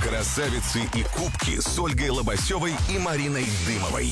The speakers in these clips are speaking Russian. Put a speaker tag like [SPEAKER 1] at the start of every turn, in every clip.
[SPEAKER 1] Красавицы и кубки с Ольгой Лобасевой и Мариной Дымовой.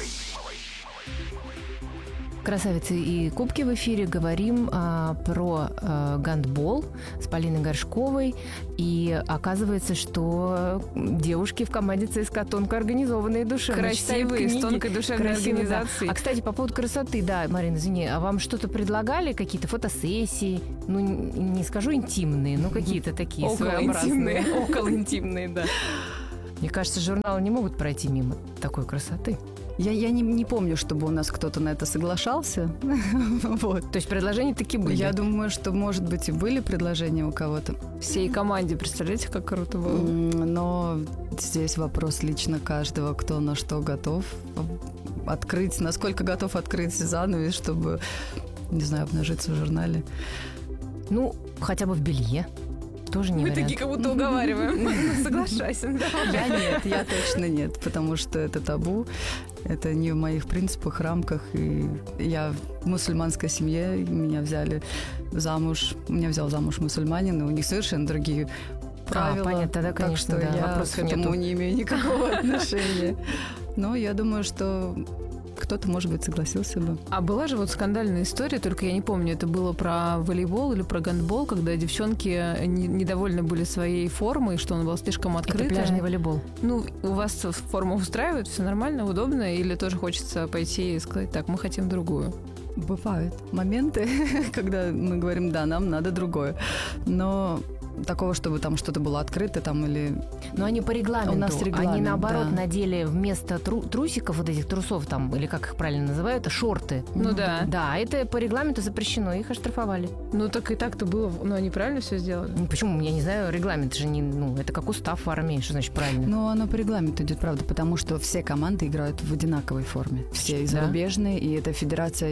[SPEAKER 2] Красавицы и кубки в эфире. Говорим про гандбол с Полиной Горшковой. И оказывается, что девушки в команде ЦСКА тонко организованные душевно.
[SPEAKER 3] Красивые, с тонкой душевной организацией.
[SPEAKER 2] Да. А, кстати, по поводу красоты, да, Марина, извини, а вам что-то предлагали? Какие-то фотосессии? Ну, не скажу интимные, но какие-то такие своеобразные.
[SPEAKER 3] Околоинтимные, да.
[SPEAKER 2] Мне кажется, журналы не могут пройти мимо такой красоты.
[SPEAKER 4] Я не помню, чтобы у нас кто-то на это соглашался. Вот.
[SPEAKER 2] То есть предложения таки были?
[SPEAKER 4] Я думаю, что, может быть, и были предложения у кого-то.
[SPEAKER 3] Всей команде, представляете, как круто было?
[SPEAKER 4] Но здесь вопрос лично каждого, кто на что готов открыть, насколько готов открыть занавес, чтобы, не знаю, обнажиться в журнале.
[SPEAKER 2] Ну, хотя бы в белье. Тоже не вариант.
[SPEAKER 3] Мы такие как будто уговариваем. Соглашайся.
[SPEAKER 4] Я точно нет, потому что это табу. Это не в моих принципах, рамках. И я в мусульманской семье, меня взял замуж мусульманин, и у них совершенно другие правила.
[SPEAKER 2] Понятно, тогда, конечно,
[SPEAKER 4] так что я к этому не имею никакого отношения. Но я думаю, что кто-то, может быть, согласился бы.
[SPEAKER 3] А была же вот скандальная история, только я не помню, это было про волейбол или про гандбол, когда девчонки недовольны были своей формой, что он был слишком открытый.
[SPEAKER 2] Это пляжный волейбол.
[SPEAKER 3] Ну, у вас форма устраивает, все нормально, удобно, или тоже хочется пойти и сказать, так, мы хотим другую?
[SPEAKER 4] Бывают моменты, когда мы говорим, да, нам надо другое. Но такого, чтобы там что-то было открыто там или...
[SPEAKER 2] Но они по регламенту.
[SPEAKER 4] У нас регламент,
[SPEAKER 2] они, наоборот,
[SPEAKER 4] да.
[SPEAKER 2] надели вместо трусиков, вот этих трусов там, или как их правильно называют, шорты.
[SPEAKER 3] Ну да.
[SPEAKER 2] Да, это по регламенту запрещено, их оштрафовали.
[SPEAKER 3] Ну так и так-то было, но они правильно все сделали?
[SPEAKER 2] Почему? Я не знаю, регламент же не... Ну, это как устав в армии, что значит правильно?
[SPEAKER 4] Ну, оно по регламенту идет, правда, потому что все команды играют в одинаковой форме. Все и зарубежные, и эта федерация,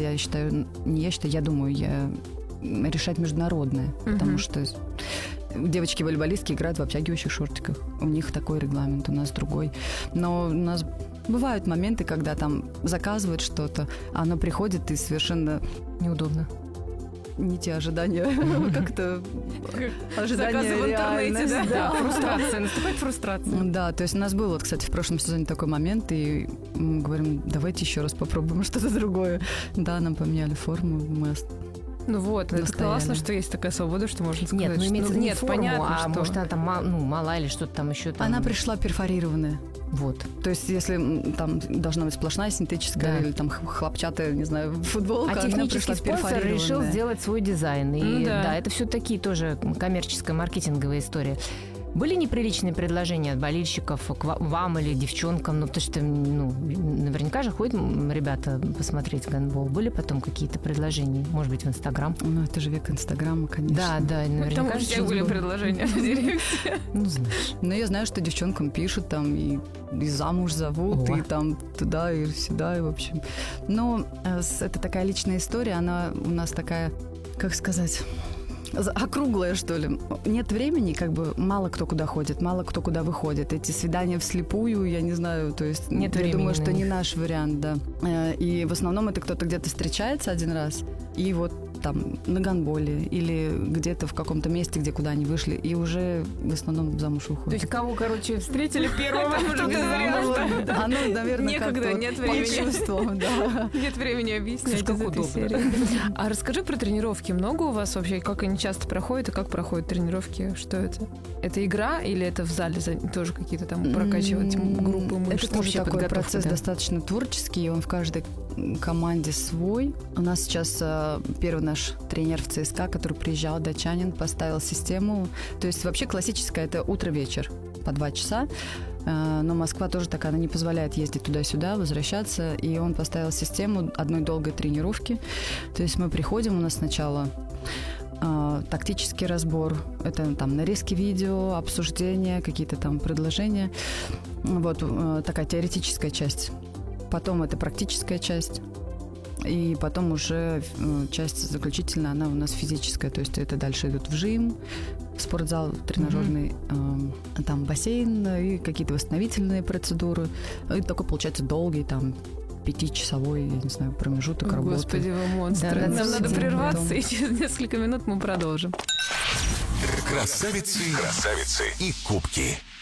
[SPEAKER 4] я думаю, решать международная, потому что девочки-волейболистки играют в обтягивающих шортиках. У них такой регламент, у нас другой. Но у нас бывают моменты, когда там заказывают что-то, а оно приходит и совершенно
[SPEAKER 2] неудобно.
[SPEAKER 4] Не те ожидания, как-то ожидания реальности.
[SPEAKER 3] Да, фрустрация, наступает фрустрация.
[SPEAKER 4] Да, то есть у нас был, вот, кстати, в прошлом сезоне такой момент, и мы говорим, давайте еще раз попробуем что-то другое. Да, нам поменяли форму, мы...
[SPEAKER 3] Ну вот, это классно, что есть такая свобода, что можно сказать.
[SPEAKER 2] Нет, ну имеется не форму,
[SPEAKER 3] понятно,
[SPEAKER 2] а может она там мала или что-то там еще.
[SPEAKER 4] Она пришла перфорированная.
[SPEAKER 2] Вот.
[SPEAKER 4] То есть, если там должна быть сплошная синтетическая или там хлопчатая, не знаю, футболка,
[SPEAKER 2] а технический спонсор решил сделать свой дизайн. И да, это все такие тоже коммерческая, маркетинговая история. Были неприличные предложения от болельщиков к вам или девчонкам? Ну, потому что, наверняка же ходят ребята посмотреть гандбол. Были потом какие-то предложения? Может быть, в Инстаграм?
[SPEAKER 4] Ну, это же век Инстаграма, конечно.
[SPEAKER 2] Да, наверняка.
[SPEAKER 3] Там у всех были предложения в директе.
[SPEAKER 2] Ну, знаешь.
[SPEAKER 4] Но я знаю, что девчонкам пишут там и замуж зовут, и там туда, и сюда, и в общем. Но это такая личная история, она у нас такая, как сказать... округлая, что ли. Нет времени, как бы мало кто куда ходит, мало кто куда выходит. Эти свидания вслепую, я не знаю, то есть
[SPEAKER 2] нет
[SPEAKER 4] я думаю, что
[SPEAKER 2] них.
[SPEAKER 4] не наш вариант, да. И в основном это кто-то где-то встречается один раз, и вот там на гандболе или где-то в каком-то месте, куда они вышли, и уже в основном замуж уходят.
[SPEAKER 2] То есть кого, встретили первого,
[SPEAKER 4] наверное,
[SPEAKER 3] некогда, нет времени.
[SPEAKER 4] Почувствовал, да.
[SPEAKER 3] Нет времени объяснять из этой серии. А расскажи про тренировки. Много у вас вообще? Как они часто проходят и как проходят тренировки? Что это? Это игра или это в зале тоже какие-то там прокачивать группы мышц?
[SPEAKER 4] Это тоже такой процесс достаточно творческий, он в каждой команде свой. У нас сейчас первый наш тренер в ЦСКА, который приезжал, датчанин, поставил систему. То есть вообще классическая – это утро-вечер по 2 часа. Но Москва тоже такая, она не позволяет ездить туда-сюда, возвращаться. И он поставил систему одной долгой тренировки. То есть мы приходим, у нас сначала тактический разбор, это там нарезки видео, обсуждения, какие-то там предложения. Вот такая теоретическая часть. Потом это практическая часть. И потом уже часть заключительная, она у нас физическая. То есть это дальше идут в жим, в спортзал тренажерный, там бассейн и какие-то восстановительные процедуры. И такой получается долгий там 5-часовой, я не знаю, промежуток работы.
[SPEAKER 3] Господи, вы монстры.
[SPEAKER 2] Да,
[SPEAKER 3] нам надо прерваться, и через несколько минут мы продолжим.
[SPEAKER 1] Красавицы и кубки.